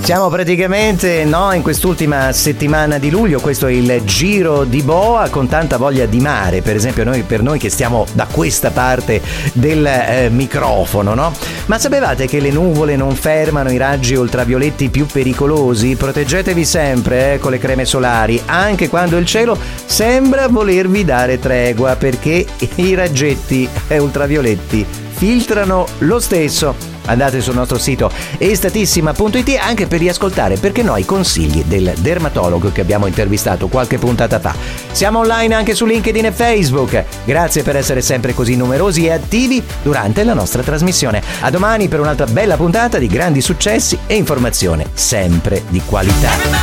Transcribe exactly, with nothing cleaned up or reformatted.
Siamo praticamente no, in quest'ultima settimana di luglio, questo è il giro di boa con tanta voglia di mare, per esempio noi, per noi che stiamo da questa parte del eh, microfono, no? Ma sapevate che le nuvole non fermano i raggi ultravioletti più pericolosi? Proteggetevi sempre eh, con le creme solari, anche quando il cielo sembra volervi dare tregua, perché i raggetti eh, ultravioletti filtrano lo stesso. Andate sul nostro sito estatissima punto it anche per riascoltare, perché no, i consigli del dermatologo che abbiamo intervistato qualche puntata fa. Siamo online anche su LinkedIn e Facebook. Grazie per essere sempre così numerosi e attivi durante la nostra trasmissione. A domani per un'altra bella puntata di grandi successi e informazione sempre di qualità.